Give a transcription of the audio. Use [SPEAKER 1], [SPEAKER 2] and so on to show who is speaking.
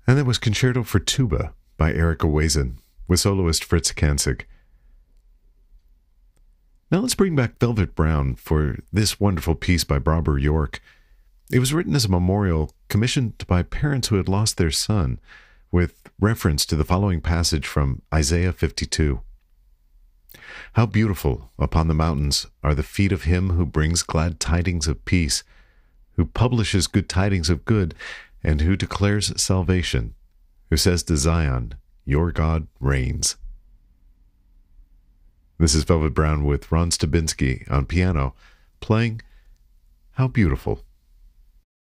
[SPEAKER 1] And that was Concerto for Tuba by Erica Wazen, with soloist Fritz Kanzig. Now let's bring back Velvet Brown for this wonderful piece by Barbara York. It was written as a memorial commissioned by parents who had lost their son, with reference to the following passage from Isaiah 52. How beautiful upon the mountains are the feet of him who brings glad tidings of peace, who publishes good tidings of good, and who declares salvation, who says to Zion, your God reigns. This is Velvet Brown with Ron Stabinsky on piano, playing How Beautiful.